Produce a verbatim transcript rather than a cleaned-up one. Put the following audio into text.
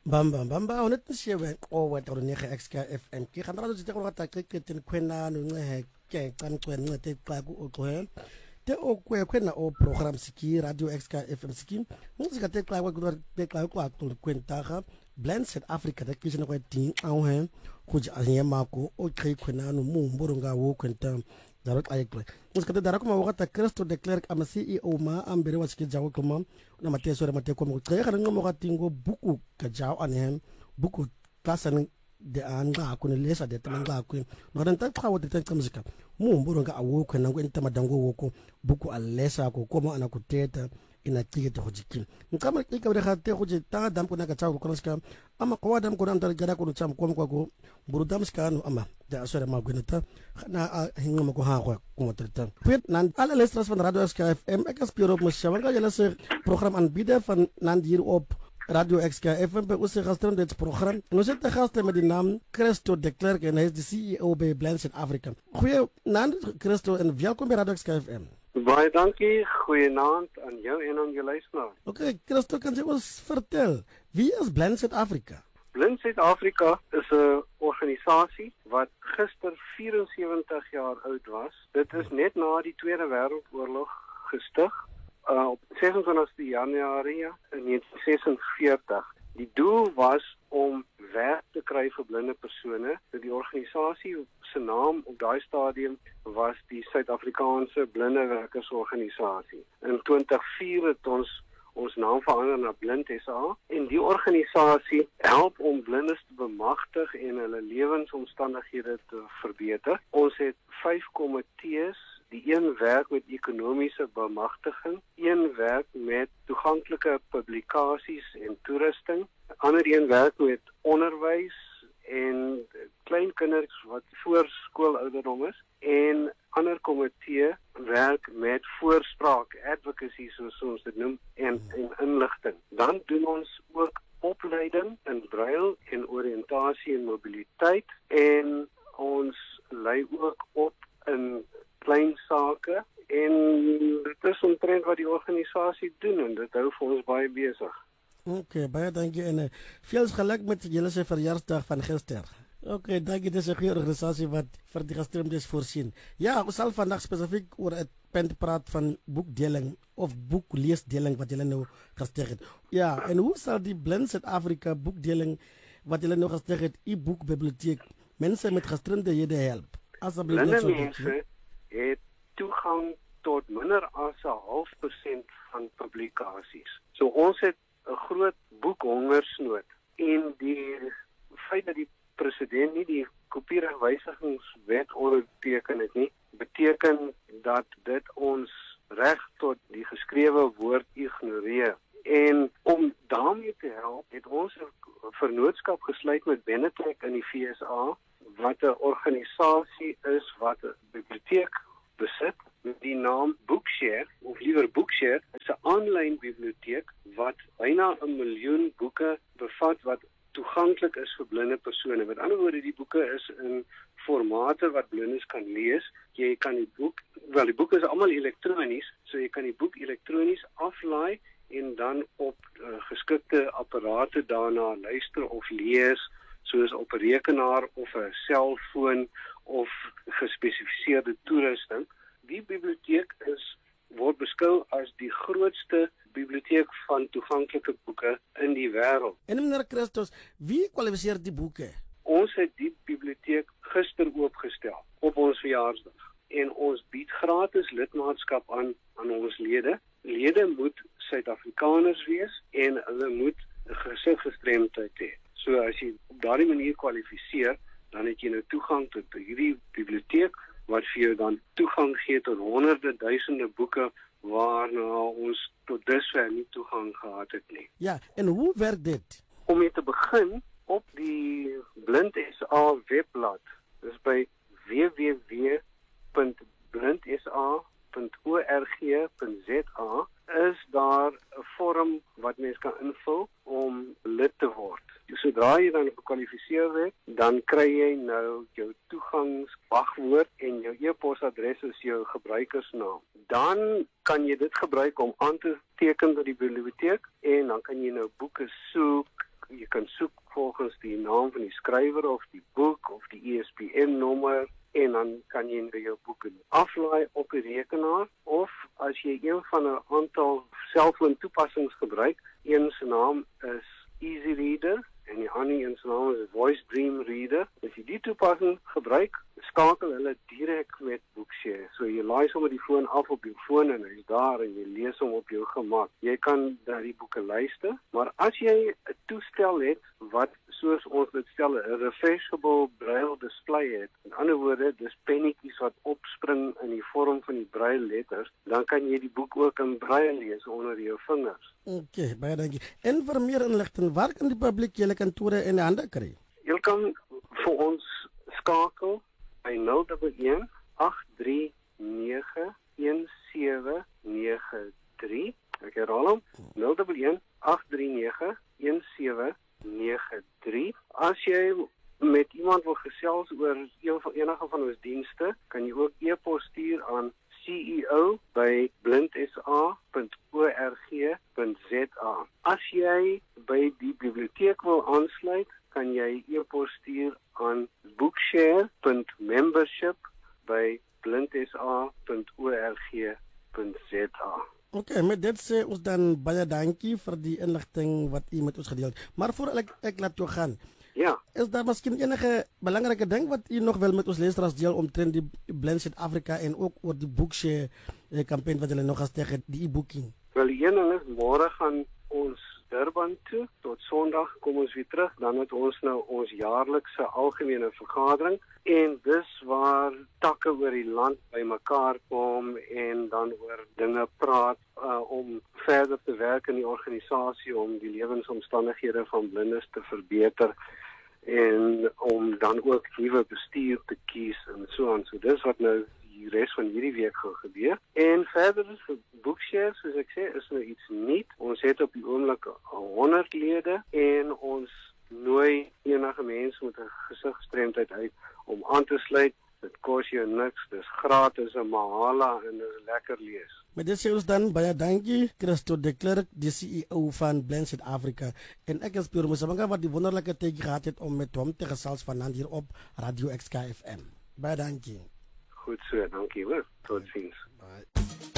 Bamba bamba onet siwe owe torunege X K F M ke gana tse go rata ke ke ten kwena no nge ke kan kwena te xa ku oxwe te okwe kwena o program siki radio X K F M siki musika te xa ku te xa ku akto kwenta ga Blend South Africa te ke tsena go ting au he go ja nyema ko o xe kwena no mu mboronga wo kwenta daro xa ekle musika te dara ko ma ta Christo de Klerk am C E O ma ambere wa siki jago kuma na mateso re mateko mo xe ga ngo mo ga tingo buku ka jao anem buku klasan de anga ku ne lesa de tamanga ku no ran ta tsawo de tsa muzika mu mburo nga awo ku na ngwenta madango woko buku alesa ko koma ana ku teta ina tigete ho jikin nkama ika re khate ho je ta dam ku na ka tsawo ku ska ama ko dam ku na ndar jara ku no tsam ko ko ko mburu dam ska no ama da asore ma gwenata na hinga mo ko ha ko ku motrita pet nan ala lestras van radio X K F M ek aspiro mo shawanga jela se program aanbieder van nan hier op Radio X K F M bij onze gasten dit programma. En we zitten gasten met de naam Christo de Klerk en hij is de C E O bij Blend South Africa. Goeienaand Christo en welkom bij Radio X K F M. Baie dankie, goeienaand aan jou en aan je luisteraar. Oké, okay, Christo, kan je ons vertellen, wie is Blend South Africa? Blend South Africa is 'n organisasie wat gister vierensewentig jaar oud was. Dit is net na die Tweede Wêreldoorlog gestig. Uh, op sesentwintigste Januarie in negentien sesenveertig. Die doel was om werk te kry vir blinde persone. Die organisasie se naam op daai stadium was die Suid-Afrikaanse Blindewerkersorganisasie. In twintig vier het ons ons naam verander na Blind S A en die organisasie help om blindes te bemagtig en hulle lewensomstandighede te verbeter. Ons het vyf komitees. Die een werk met ekonomiese bemagtiging, een werk met toeganklike publikasies en toerusting, ander een werk met onderwys en klein kinders wat voor skoolouderdom is en ander komitee werk met voorspraak, advocacy soos ons dit noem en, en inligting. Dan doen ons ook opleiding in brail en oriëntasie en mobiliteit en ons lei ook op in klein sake en dit is omtrent wat die organisasie doen en dit hou vir ons baie besig. Oké, okay, baie dankie en uh, veel geluk met julle se verjaarsdag van gister. Oké, okay, dankie, dit is 'n goeie organisasie wat vir die gestremdes voorsien. Ja, ons sal vandag spesifiek oor 'n punt praat van boekdeling of boekleesdeling wat julle nou gestig het. Ja, en hoe sal die Blend South Africa boekdeling wat julle nou gestig het, e-boek biblioteek mense met gestremdhede help? Asseblief net so mense het toegang tot minder as 'n half persent van publikasies. So ons het 'n groot boekhongersnood en die feit dat die president nie die kopieregwysigingswet onderteken het nie, beteken dat dit ons reg tot die geskrewe woord ignoreer. En om daarmee te help, het ons 'n vennootskap gesluit met Benetech in die V S A wat 'n organisasie is wat 'n biblioteek besit met die naam Bookshare, of liewer Bookshare, is 'n aanlyn biblioteek wat byna 'n miljoen boeke bevat wat toeganklik is vir blinde persone. Met ander woorde, die boeke is in formate wat blindes kan lees. Jy kan die boek, wel die boeke is almal elektronies, so jy kan die boek elektronies aflaai en dan op uh, geskikte apparate daarna luister of lees, soos op 'n rekenaar of 'n selfoon of gespesifiseerde toerusting. Die biblioteek is word beskou as die grootste biblioteek van toeganklike boeke in die wêreld. En meneer Christos, wie kwalifiseer die boeke? Ons het die biblioteek gister oopgestel op ons verjaarsdag en ons bied gratis lidmaatskap aan aan ons lede. Lede moet Suid-Afrikaners wees en hulle moet 'n gesiggestremdheid hê. So as jy op daardie manier kwalifiseer, dan het jy nou toegang tot hierdie biblioteek wat vir jou dan toegang gee tot honderde duisende boeke waarna ons tot dusver nie toegang gehad het nie. Ja, en hoe werk dit? Om mee te begin, op die Blind S A webblad, dis by w w w punt blind s a punt org punt z a, is daar 'n vorm wat mens kan invul om lid te word. Sodra jy dan gekwalifiseer word, dan kry jy nou jou toegangswagwoord en jou e-posadres is jou gebruikersnaam. Dan kan jy dit gebruik om aan te teken by die biblioteek en dan kan jy nou boeke soek, jy kan soek volgens die naam van die skrywer of die boek of die I S B N-nommer en dan kan jy jou boeke aflaai op die rekenaar of as jy een van 'n aantal selfoon-toepassings gebruik, een se naam is Easy Reader en die ander een se naam is Voice Dream Reader. As jy die toepassing gebruik, skakel hulle direk met Bookshare. So jy laai sommer die foon af op jou foon en hy's daar en jy lees hom op jou gemak. Jy kan na die boeke luister, maar as jy 'n toestel het wat soos ons dit stel 'n refreshable braille display het, in ander woorde, dis pennetjies wat opspring in die vorm van die braille letters, dan kan jy die boek ook in braille lees onder jou vingers. Okay, baie dankie. En vir meer inligting, waar kan die publiek julle kantore in die hande kry? Jy kan vir ons skakel by nul een een agt drie nege een sewe nege drie. Ek herhaal hom, nul een een agt drie nege een sewe nege drie. As jy met iemand wil gesels oor een van enige van ons dienste, kan jy ook e-pos stuur aan C E O by blind s a punt org punt z a. As jy by die biblioteek wil aansluit, kan jy e-pos stuur aan bookshare punt membership by blind s a punt org punt z a. Okay, met dit sê ons dan baie dankie vir die inligting wat u met ons gedeel het. Maar voor ek, ek laat jou gaan, ja, is daar miskien enige belangrike ding wat u nog wel met ons luisteraars deel omtrent die Blind Suid-Afrika en ook oor die Bookshare eh, campaign wat hulle nog as tegen die e-booking? Wel, die een ding is, môre gaan ons Durban toe, tot Sondag kom ons weer terug, dan het ons nou ons jaarlikse algemene vergadering, en dis waar takke oor die land bymekaar kom en dan oor dinge praat uh, om verder te werk in die organisasie, om die lewensomstandighede van blindes te verbeter, en om dan ook nuwe bestuur te kies en so aan. So dis wat nou die res van hierdie week gaan gebeur. En verder is vir Bookshare, soos ek sê, is nou iets nuut. Ons het op die oomblik honderd lede en ons nooi enige mense met 'n gesiggestremdheid uit om aan te sluit. Dit kos jou niks, dis gratis en mahala en dis lekker lees. Met dit sê ons dan baie dankie, Christo de Klerk, die C E O van Blind Suid-Afrika. En ek is Pierre Mosamanga wat die wonderlike tyd gehad het om met hom te gesels vanaand hier op Radio X K F M. Baie dankie. Goed so, dankie hoor. Tot ziens. Bye.